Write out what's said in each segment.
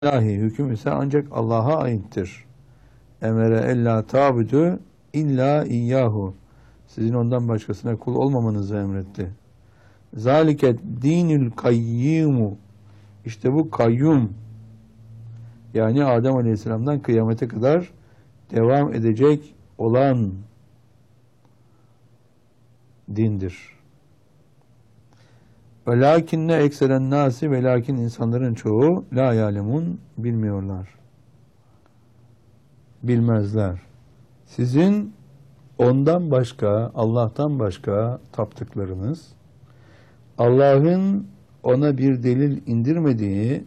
İlahi hüküm ise ancak Allah'a aittir. Emere ella tabudu illa iyyahu. Sizin ondan başkasına kul olmamanızı emretti. Zaliket dinül kayyimu. İşte bu kayyum, yani Adem Aleyhisselam'dan kıyamete kadar devam edecek olan dindir. Velakinne ekseren nasi, velakin insanların çoğu la yalemun, bilmiyorlar. Bilmezler. Sizin ondan başka, Allah'tan başka taptıklarınız, Allah'ın ona bir delil indirmediği,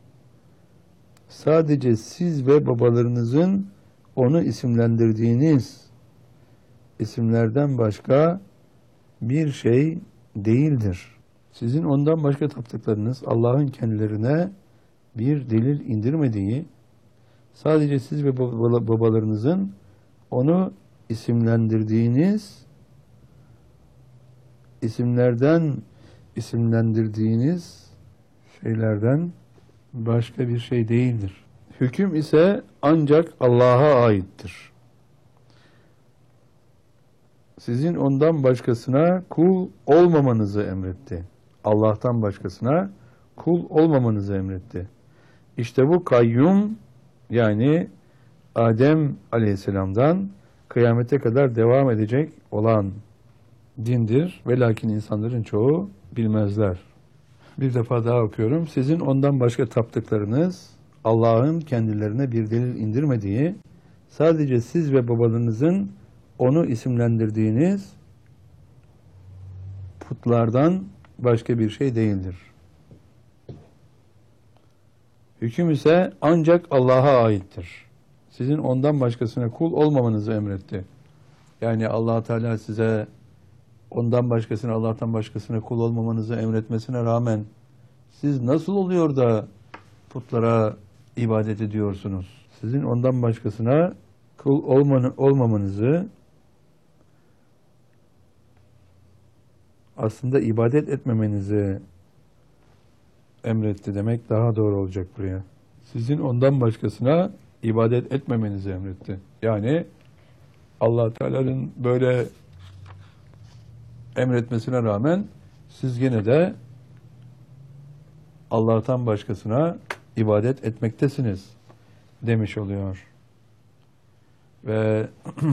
sadece siz ve babalarınızın onu isimlendirdiğiniz isimlerden başka bir şey değildir. Sizin ondan başka taptıklarınız, Allah'ın kendilerine bir delil indirmediği, sadece siz ve babalarınızın onu isimlendirdiğiniz, isimlendirdiğiniz şeylerden başka bir şey değildir. Hüküm ise ancak Allah'a aittir. Sizin ondan başkasına kul olmamanızı emretti. Allah'tan başkasına kul olmamanızı emretti. İşte bu kayyum, yani Adem Aleyhisselam'dan kıyamete kadar devam edecek olan dindir. Velakin insanların çoğu bilmezler. Bir defa daha okuyorum. Sizin ondan başka taptıklarınız, Allah'ın kendilerine bir delil indirmediği, sadece siz ve babalarınızın onu isimlendirdiğiniz putlardan başka bir şey değildir. Hüküm ise ancak Allah'a aittir. Sizin ondan başkasına kul olmamanızı emretti. Yani Allah Teala size ondan başkasına, Allah'tan başkasına kul olmamanızı emretmesine rağmen siz nasıl oluyor da putlara ibadet ediyorsunuz? Sizin ondan başkasına kul olmamanızı, aslında ibadet etmemenizi emretti demek daha doğru olacak buraya. Sizin ondan başkasına ibadet etmemenizi emretti. Yani Allah Teala'nın böyle emretmesine rağmen siz yine de Allah'tan başkasına ibadet etmektesiniz demiş oluyor. Ve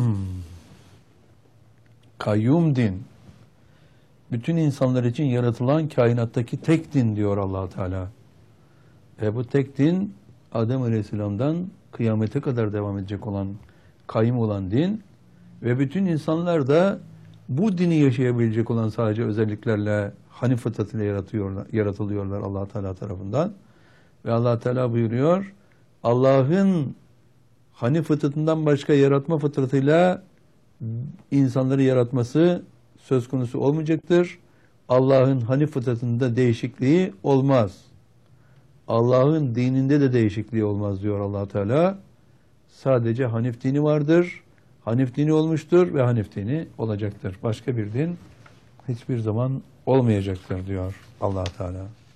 kayyum din, bütün insanlar için yaratılan kainattaki tek din diyor Allah Teala. Bu tek din Adem Aleyhisselam'dan kıyamete kadar devam edecek olan, kayyum olan din ve bütün insanlar da bu dini yaşayabilecek olan sadece özelliklerle, Hanif fıtratıyla yaratılıyorlar Allah Teala tarafından. Ve Allah Teala buyuruyor, Allah'ın Hanif fıtratından başka yaratma fıtratıyla insanları yaratması söz konusu olmayacaktır. Allah'ın Hanif fıtratında değişikliği olmaz. Allah'ın dininde de değişikliği olmaz diyor Allah Teala. Sadece Hanif dini vardır. Hanif dini olmuştur ve Hanif dini olacaktır. Başka bir din hiçbir zaman olmayacaktır diyor Allah Teala.